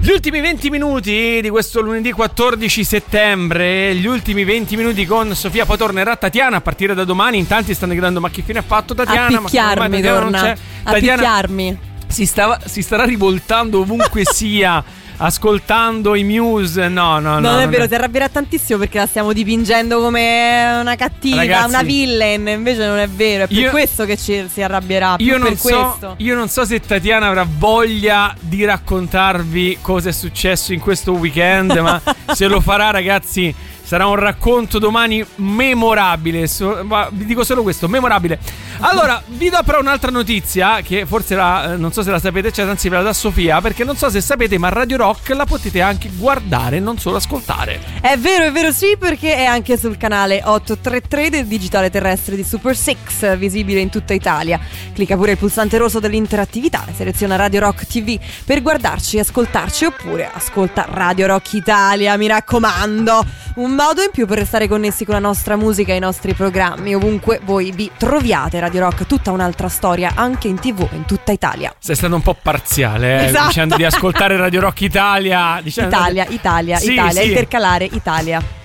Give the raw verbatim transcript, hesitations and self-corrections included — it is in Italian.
Gli ultimi venti minuti di questo lunedì quattordici settembre, gli ultimi venti minuti con Sofia, poi tornerà Tatiana a partire da domani. In tanti stanno gridando: ma che fine ha fatto Tatiana? A picchiarmi, ma Tatiana torna, non c'è. a Tatiana picchiarmi. Si, stava, si starà rivoltando ovunque sia, ascoltando i Muse. No, no, no. Non è vero, è... si arrabbierà tantissimo perché la stiamo dipingendo come una cattiva, Ragazzi, una villain. Invece non è vero, è per io, questo che ci, si arrabbierà. Io non, per so, questo. io non so se Tatiana avrà voglia di raccontarvi cosa è successo in questo weekend, ma se lo farà, ragazzi, sarà un racconto domani memorabile. So, ma vi dico solo questo, memorabile. Allora, vi do però un'altra notizia che forse la, non so se la sapete, cioè anzi ve la dà Sofia, perché non so se sapete, ma Radio Rock la potete anche guardare, non solo ascoltare. È vero, è vero, sì, perché è anche sul canale ottocentotrentatré del digitale terrestre di Super Six, visibile in tutta Italia. Clicca pure il pulsante rosso dell'interattività, seleziona Radio Rock T V per guardarci e ascoltarci, oppure ascolta Radio Rock Italia, mi raccomando. Un modo in più per restare connessi con la nostra musica e i nostri programmi ovunque voi vi troviate. Radio Rock, tutta un'altra storia anche in tv in tutta Italia. Sei stato un po' parziale, eh, esatto. dicendo di ascoltare Radio Rock Italia, dicendo... Italia, Italia, sì, Italia, sì. intercalare Italia.